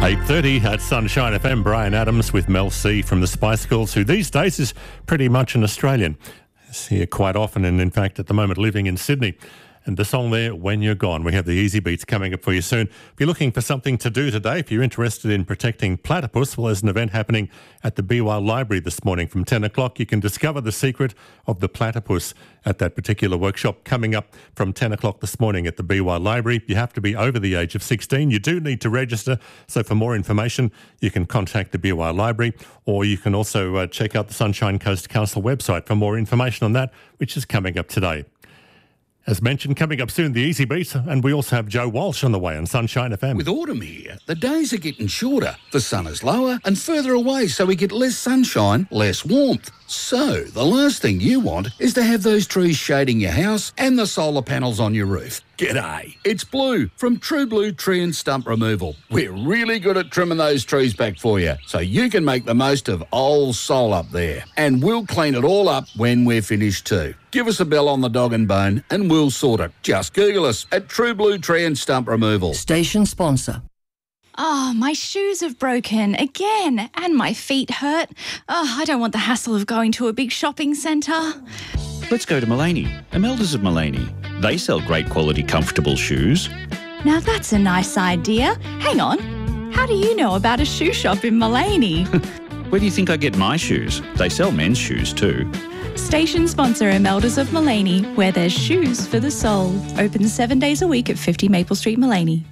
8:30 at Sunshine FM. Brian Adams with Mel C from the Spice Girls, who these days is pretty much an Australian. I see her quite often, and in fact at the moment living in Sydney. And the song there, When You're Gone. We have the Easy Beats coming up for you soon. If you're looking for something to do today, if you're interested in protecting platypus, well, there's an event happening at the BY Library this morning from 10 o'clock. You can discover the secret of the platypus at that particular workshop coming up from 10 o'clock this morning at the BY Library. You have to be over the age of 16. You do need to register. So for more information, you can contact the BY Library, or you can also check out the Sunshine Coast Council website for more information on that, which is coming up today. As mentioned, coming up soon, the Easy Beat, and we also have Joe Walsh on the way on Sunshine FM. With autumn here, the days are getting shorter, the sun is lower and further away, so we get less sunshine, less warmth. So, the last thing you want is to have those trees shading your house and the solar panels on your roof. G'day, it's Blue from True Blue Tree and Stump Removal. We're really good at trimming those trees back for you, so you can make the most of old soul up there. And we'll clean it all up when we're finished too. Give us a bell on the dog and bone and we'll sort it. Just Google us at True Blue Tree and Stump Removal. Station sponsor. Oh, my shoes have broken again and my feet hurt. Oh, I don't want the hassle of going to a big shopping centre. Let's go to Mullaney, Imelda's of Mullaney. They sell great quality, comfortable shoes. Now that's a nice idea. Hang on. How do you know about a shoe shop in Mullaney? Where do you think I get my shoes? They sell men's shoes too. Station sponsor Imelda's of Mullaney, where there's shoes for the soul. Open 7 days a week at 50 Maple Street, Mullaney.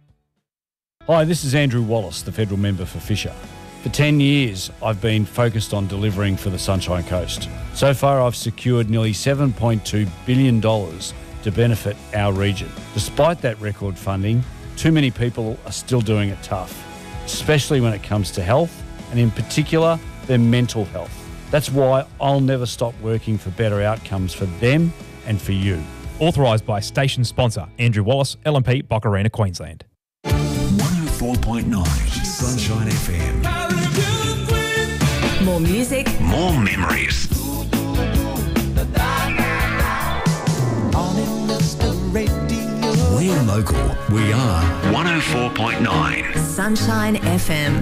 Hi, this is Andrew Wallace, the federal member for Fisher. For 10 years, I've been focused on delivering for the Sunshine Coast. So far, I've secured nearly $7.2 billion to benefit our region. Despite that record funding, too many people are still doing it tough, especially when it comes to health, and in particular, their mental health. That's why I'll never stop working for better outcomes for them and for you. Authorised by station sponsor Andrew Wallace, LNP, Boccarina, Queensland. 104.9 Sunshine FM. More music. More memories. We're local. We are 104.9 Sunshine FM.